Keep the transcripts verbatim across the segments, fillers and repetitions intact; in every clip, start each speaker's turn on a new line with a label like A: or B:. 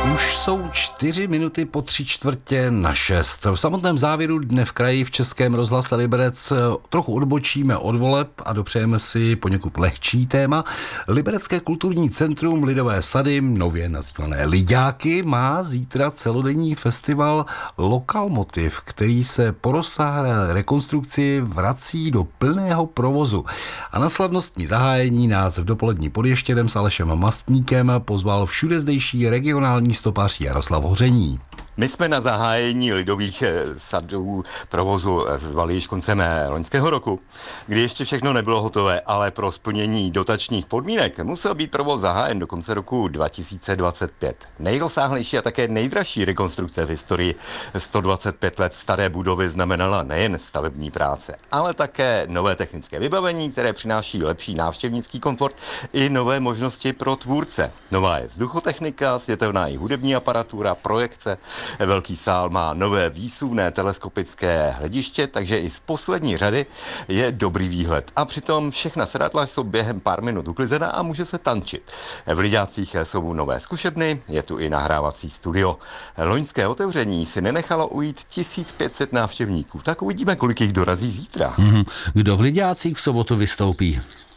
A: Už jsou čtyři minuty po tři čtvrtě na šest. V samotném závěru Dne v kraji v Českém rozhlase Liberec trochu odbočíme od voleb a dopřejeme si poněkud lehčí téma. Liberecké kulturní centrum Lidové sady, nově nazývané Liďáky, má zítra celodenní festival Lokalmotiv, který se po rozsáhlé rekonstrukci vrací do plného provozu. A na slavnostní zahájení nás v dopolední pod Ještědem s Alešem Mastníkem pozval všude zdejší regionální stopař Jaroslav Hoření.
B: My jsme na zahájení Lidových sadů provozu zvali již koncem loňského roku, kdy ještě všechno nebylo hotové, ale pro splnění dotačních podmínek musel být provoz zahájen do konce roku dva tisíce dvacet pět. Nejrozsáhlejší a také nejdražší rekonstrukce v historii sto dvacet pět let staré budovy znamenala nejen stavební práce, ale také nové technické vybavení, které přináší lepší návštěvnický komfort i nové možnosti pro tvůrce. Nová je vzduchotechnika, světelná i hudební aparatura, projekce. Velký sál má nové výsuvné teleskopické hlediště, takže i z poslední řady je dobrý výhled. A přitom všechna sedadla jsou během pár minut uklizená a může se tančit. V Liďácích jsou nové zkušebny, je tu i nahrávací studio. Loňské otevření si nenechalo ujít tisíc pět set návštěvníků. Tak uvidíme, kolik jich dorazí zítra.
A: Kdo v Liďácích v sobotu vystoupí?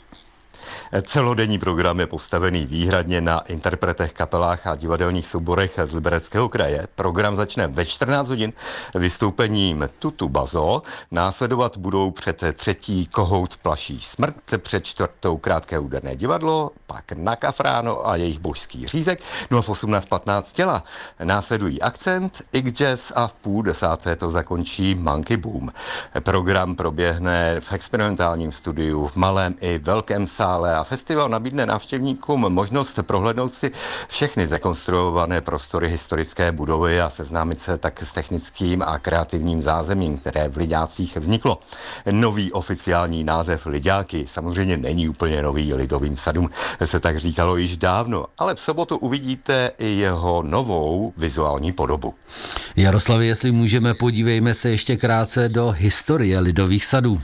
B: Celodenní program je postavený výhradně na interpretech, kapelách a divadelních souborech z Libereckého kraje. Program začne ve čtrnáct hodin vystoupením Tutu Bazo. Následovat budou před třetí Kohout plaší smrt, před čtvrtou Krátké úderné divadlo, pak Na kafráno a jejich božský řízek. No a v osmnáct patnáct těla následují Akcent, X-Jazz a v půl desáté to zakončí Monkey Boom. Program proběhne v experimentálním studiu, v malém i velkém sále a festival nabídne návštěvníkům možnost prohlédnout si všechny zrekonstruované prostory historické budovy a seznámit se tak s technickým a kreativním zázemím, které v Liďácích vzniklo. Nový oficiální název Liďáky samozřejmě není úplně nový, Lidovým sadům se tak říkalo již dávno, ale v sobotu uvidíte i jeho novou vizuální podobu.
A: Jaroslavi, jestli můžeme, podívejme se ještě krátce do historie Lidových sadů.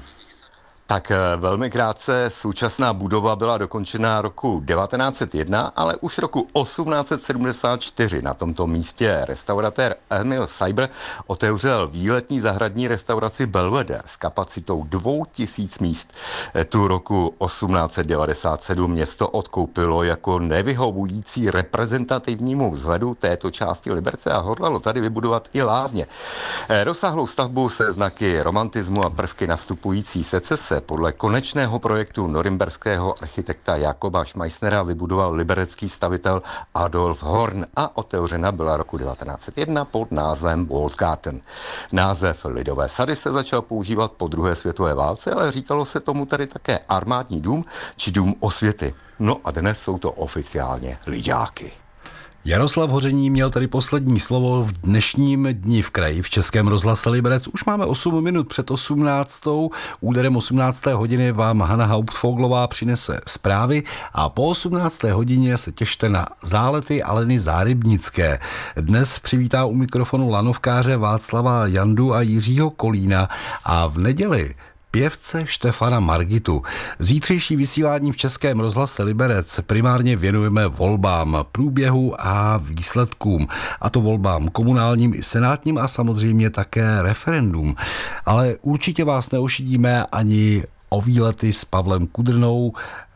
B: Tak velmi krátce, současná budova byla dokončena roku devatenáct set jedna, ale už roku osmnáct set sedmdesát čtyři na tomto místě restauratér Emil Seiber otevřel výletní zahradní restauraci Belvedere s kapacitou dvou tisíc míst. Tu roku osmnáct set devadesát sedm město odkoupilo jako nevyhovující reprezentativnímu vzhledu této části Liberce a hodlalo tady vybudovat i lázně. Rozsáhlou stavbu se znaky romantismu a prvky nastupující secese podle konečného projektu norimberského architekta Jakoba Schmeissnera vybudoval liberecký stavitel Adolf Horn a otevřena byla roku devatenáct set jedna pod názvem Wallgarten. Název Lidové sady se začal používat po druhé světové válce, ale říkalo se tomu tady také armádní dům či dům osvěty. No a dnes jsou to oficiálně Liďáky.
A: Jaroslav Hoření měl tady poslední slovo v dnešním Dni v kraji v Českém rozhlase Liberec. Už máme osm minut před osmnáctou. Úderem osmnácté hodiny vám Hana Hauptfoglová přinese zprávy a po osmnácté hodině se těšte na zálety Aleny Zárybnické. Dnes přivítá u mikrofonu lanovkáře Václava Jandu a Jiřího Kolína a v neděli pěvce Štefana Margitu. Zítřejší vysílání v Českém rozhlase Liberec primárně věnujeme volbám, průběhu a výsledkům. A to volbám komunálním i senátním a samozřejmě také referendum. Ale určitě vás neošidíme ani o výlety s Pavlem Kudrnou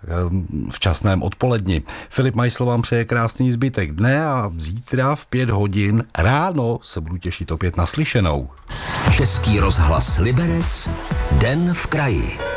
A: v časném odpoledni. Filip Majsl vám přeje krásný zbytek dne a zítra v pět hodin ráno se budu těšit opět naslyšenou.
C: Český rozhlas Liberec, Den v kraji.